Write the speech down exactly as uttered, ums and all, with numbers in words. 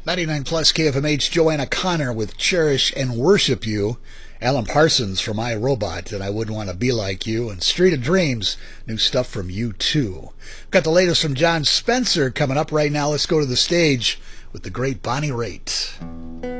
ninety-nine plus K F M H, Joanna Connor with Cherish and Worship You. Alan Parsons from I, Robot and I Wouldn't Want to Be Like You. And Street of Dreams, new stuff from U two. Got the latest from John Spencer coming up right now. Let's go to the stage with the great Bonnie Raitt.